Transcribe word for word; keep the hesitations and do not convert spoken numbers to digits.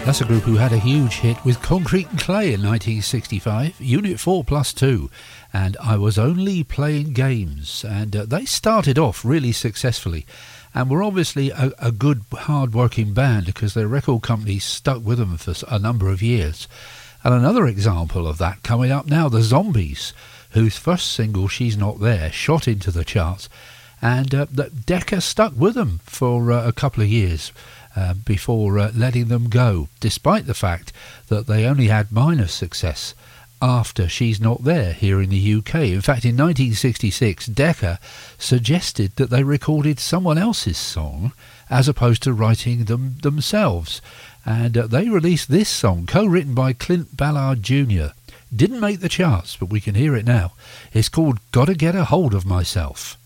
That's a group who had a huge hit with Concrete and Clay in nineteen sixty-five, Unit four plus two, and I Was Only Playing Games. And uh, they started off really successfully and were obviously a, a good, hard-working band because their record company stuck with them for a number of years. And another example of that coming up now, the Zombies, whose first single, She's Not There, shot into the charts, and uh, Decca stuck with them for uh, a couple of years. Uh, before uh, letting them go, despite the fact that they only had minor success after She's Not There here in the U K. In fact, in nineteen sixty-six, Decca suggested that they recorded someone else's song as opposed to writing them themselves. And uh, they released this song, co-written by Clint Ballard Junior Didn't make the charts, but we can hear it now. It's called Gotta Get a Hold of Myself.